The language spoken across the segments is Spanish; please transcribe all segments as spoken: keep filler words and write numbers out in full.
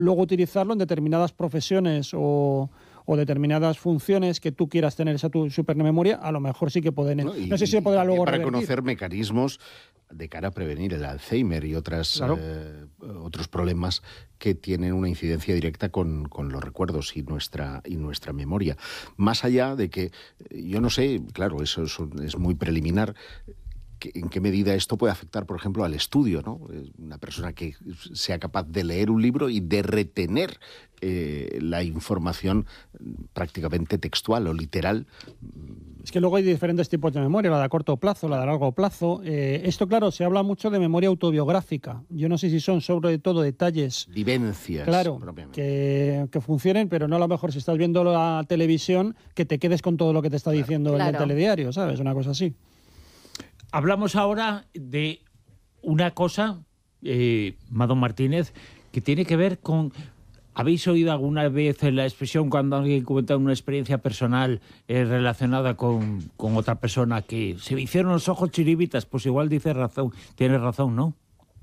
luego utilizarlo en determinadas profesiones o, o determinadas funciones que tú quieras tener esa tu supermemoria, a lo mejor sí que pueden... No, y, no sé si se podrá luego para revertir. conocer mecanismos de cara a prevenir el Alzheimer y otras, claro. eh, otros problemas que tienen una incidencia directa con, con los recuerdos y nuestra, y nuestra memoria. Más allá de que, yo no sé, claro, eso es, es muy preliminar, en qué medida esto puede afectar, por ejemplo, al estudio, ¿no? Una persona que sea capaz de leer un libro y de retener eh, la información prácticamente textual o literal. Es que luego hay diferentes tipos de memoria, la de corto plazo, la de largo plazo. Eh, esto, claro, se habla mucho de memoria autobiográfica. Yo no sé si son sobre todo detalles... Vivencias. Claro, que, que funcionen, pero no a lo mejor si estás viendo la televisión, que te quedes con todo lo que te está diciendo claro. en el telediario, ¿sabes? Una cosa así. Hablamos ahora de una cosa, eh, Madón Martínez, que tiene que ver con... ¿Habéis oído alguna vez la expresión cuando alguien cuenta una experiencia personal eh, relacionada con, con otra persona que se me hicieron los ojos chiribitas? Pues igual dice razón, tienes razón, ¿no?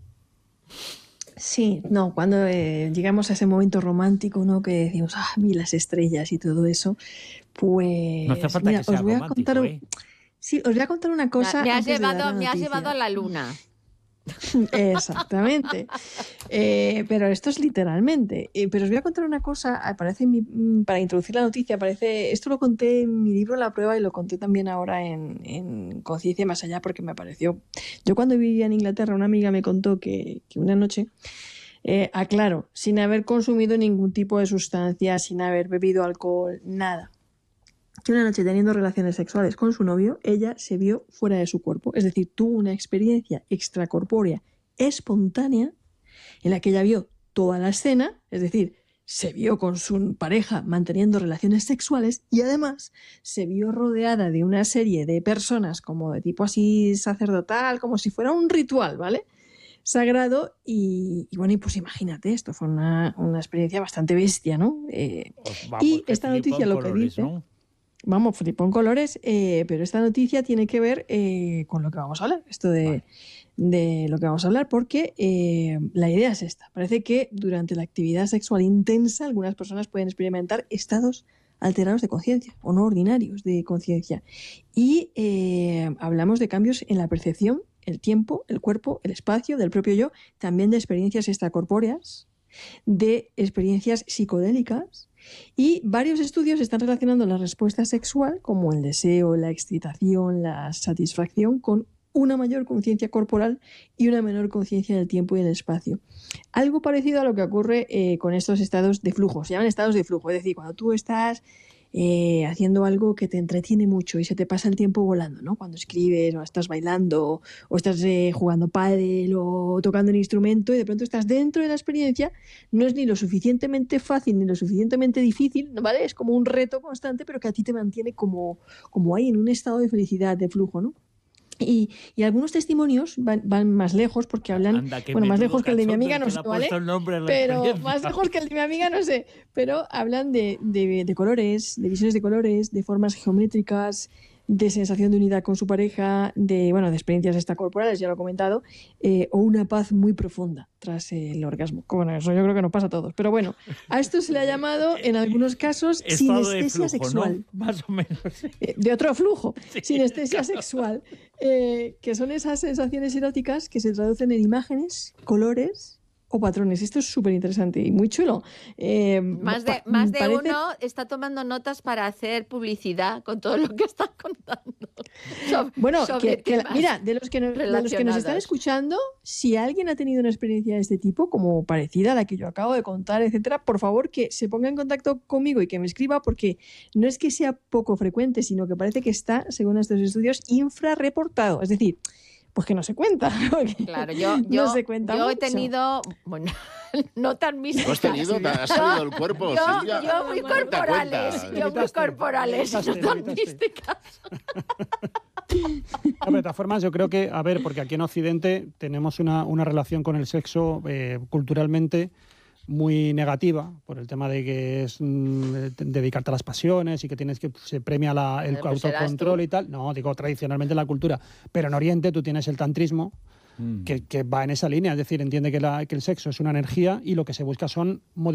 Sí, no, cuando eh, llegamos a ese momento romántico, ¿no? Que decimos, ah, vi las estrellas y todo eso, pues... No hace falta mira, que sea os voy a romántico, contar, ¿eh? Sí, os voy a contar una cosa. Me has, llevado, me has llevado a la luna. Exactamente. Eh, pero esto es literalmente. Eh, pero os voy a contar una cosa, parece mi, para introducir la noticia, parece, esto lo conté en mi libro La Prueba y lo conté también ahora en, en Conciencia Más Allá porque me pareció... Yo cuando vivía en Inglaterra, una amiga me contó que, que una noche, eh, aclaro, sin haber consumido ningún tipo de sustancia, sin haber bebido alcohol, nada, que una noche teniendo relaciones sexuales con su novio, ella se vio fuera de su cuerpo. Es decir, tuvo una experiencia extracorpórea espontánea en la que ella vio toda la escena, es decir, se vio con su pareja manteniendo relaciones sexuales y además se vio rodeada de una serie de personas como de tipo así sacerdotal, como si fuera un ritual, ¿vale? Sagrado y, y bueno, y pues imagínate, esto fue una, una experiencia bastante bestia, ¿no? Eh, Vamos, y esta noticia lo que dice... ¿no? Vamos, flipó en colores, eh, pero esta noticia tiene que ver eh, con lo que vamos a hablar, esto de, vale. de lo que vamos a hablar, porque eh, la idea es esta. Parece que durante la actividad sexual intensa algunas personas pueden experimentar estados alterados de conciencia o no ordinarios de conciencia. Y eh, hablamos de cambios en la percepción, el tiempo, el cuerpo, el espacio, del propio yo, también de experiencias extracorpóreas, de experiencias psicodélicas. Y varios estudios están relacionando la respuesta sexual, como el deseo, la excitación, la satisfacción, con una mayor conciencia corporal y una menor conciencia del tiempo y del espacio. Algo parecido a lo que ocurre eh, con estos estados de flujo. Se llaman estados de flujo, es decir, cuando tú estás eh, haciendo algo que te entretiene mucho y se te pasa el tiempo volando, ¿no? Cuando escribes o estás bailando o estás eh, jugando pádel o tocando un instrumento y de pronto estás dentro de la experiencia, no es ni lo suficientemente fácil ni lo suficientemente difícil, ¿vale? Es como un reto constante, pero que a ti te mantiene como, como ahí en un estado de felicidad, de flujo, ¿no? Y, y algunos testimonios van, van más lejos porque hablan, Anda, bueno, más lejos que el de mi amiga, no sé, ¿vale? Pero experiencia. más lejos que el de mi amiga, no sé. Pero hablan de, de, de colores, de visiones de colores, de formas geométricas, de sensación de unidad con su pareja, de, bueno, de experiencias extracorporales, ya lo he comentado, eh, o una paz muy profunda tras el orgasmo. Bueno, eso yo creo que nos pasa a todos. Pero bueno, a esto se le ha llamado, en algunos casos, sinestesia sexual. ¿No? Más o menos. Eh, de otro flujo, sí, sinestesia sexual, eh, que son esas sensaciones eróticas que se traducen en imágenes, colores o patrones. Esto es súper interesante y muy chulo. Eh, más de, más de parece... uno está tomando notas para hacer publicidad con todo lo que están contando. Sobre, bueno, sobre que, que, mira, de los, que nos, de los que nos están escuchando, si alguien ha tenido una experiencia de este tipo, como parecida a la que yo acabo de contar, etcétera, por favor que se ponga en contacto conmigo y que me escriba, porque no es que sea poco frecuente, sino que parece que está, según estos estudios, infrarreportado. Es decir, pues que no se cuenta. Claro, yo, yo, no se cuenta yo mucho. he tenido, bueno, no tan místicas. ¿Tú has tenido? ¿Te has salido del cuerpo? Yo, Silvia? yo muy corporales, yo muy corporales, no tan místicas. No, de todas formas, yo creo que, a ver, porque aquí en Occidente tenemos una, una relación con el sexo eh, culturalmente muy negativa, por el tema de que es mmm, dedicarte a las pasiones y que tienes que se premia la, el pues autocontrol y tal. No, digo tradicionalmente en la cultura, pero en Oriente tú tienes el tantrismo mm. que, que va en esa línea, es decir, entiende que, la, que el sexo es una energía y lo que se busca son modificaciones